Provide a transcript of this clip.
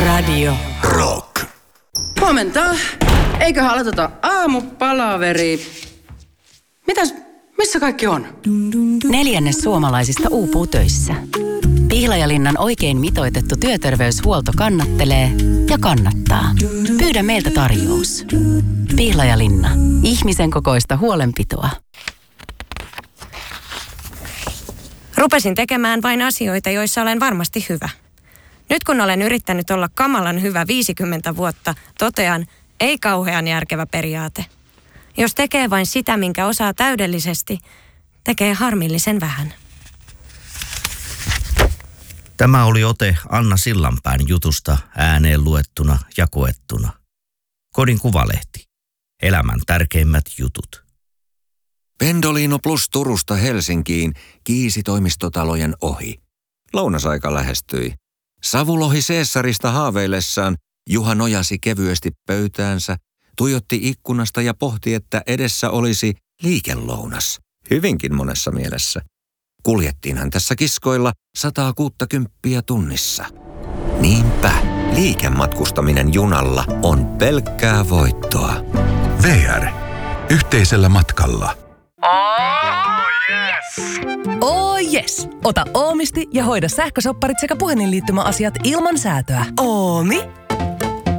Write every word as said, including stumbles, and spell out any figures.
Radio Rock. Huomenta. Eiköhän aloiteta aamupalaveri. Mitäs, missä kaikki on? Neljännes suomalaisista uupuu töissä. Pihlajalinnan oikein mitoitettu työterveyshuolto kannattelee ja kannattaa. Pyydä meiltä tarjous. Pihlajalinna. Ihmisen kokoista huolenpitoa. Rupesin tekemään vain asioita, joissa olen varmasti hyvä. Nyt kun olen yrittänyt olla kamalan hyvä viisikymmentä vuotta, totean, ei kauhean järkevä periaate. Jos tekee vain sitä, minkä osaa täydellisesti, tekee harmillisen vähän. Tämä oli ote Anna Sillanpään jutusta ääneen luettuna ja koettuna. Kodin Kuvalehti. Elämän tärkeimmät jutut. Pendolino Plus Turusta Helsinkiin kiisi toimistotalojen ohi. Lounasaika lähestyi. Savulohi Seessarista haaveillessaan Juha nojasi kevyesti pöytäänsä, tuijotti ikkunasta ja pohti, että edessä olisi liikelounas. Hyvinkin monessa mielessä. Kuljettiinhan tässä kiskoilla sataa kuuttakymppiä tunnissa. Niinpä, liikematkustaminen junalla on pelkkää voittoa. V R. Yhteisellä matkalla. Oh yes! Oh yes! Ota Oomisti ja hoida sähkösopparit sekä puhelinliittymäasiat ilman säätöä. Oomi